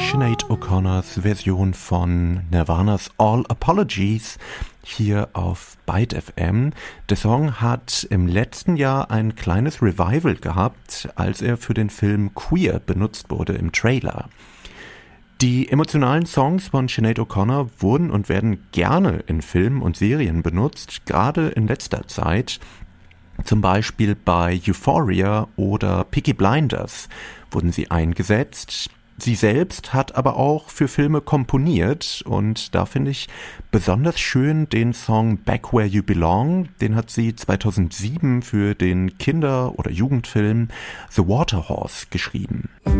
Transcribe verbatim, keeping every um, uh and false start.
Sinead O'Connors Version von Nirvanas All Apologies hier auf Byte F M. Der Song hat im letzten Jahr ein kleines Revival gehabt, als er für den Film Queer benutzt wurde im Trailer. Die emotionalen Songs von Sinead O'Connor wurden und werden gerne in Filmen und Serien benutzt, gerade in letzter Zeit. Zum Beispiel bei Euphoria oder Peaky Blinders wurden sie eingesetzt. Sie selbst hat aber auch für Filme komponiert und da finde ich besonders schön den Song Back Where You Belong. Den hat sie zweitausendsieben für den Kinder- oder Jugendfilm The Water Horse geschrieben.